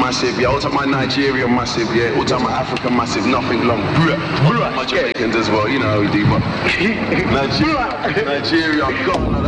massive, yeah. All time my Nigerian massive, yeah. All time my African massive, nothing long. My Jamaicans as well, you know how we do, but Nigeria, God.